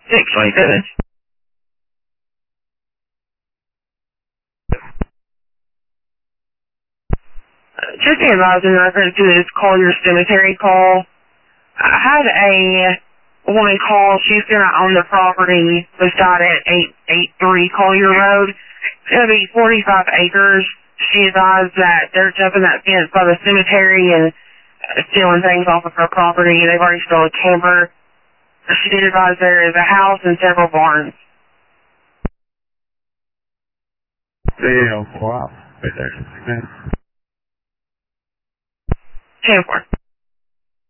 627. Just be advised in reference to this Collier Cemetery call. I had a woman call. She's going to own the property beside at 883 Collier Road. It's going to be 45 acres. She advised that they're jumping that fence by the cemetery and stealing things off of her property. They've already stolen a camper. She did advise there is a house and several barns. Yeah, wow. Right there. 10-4.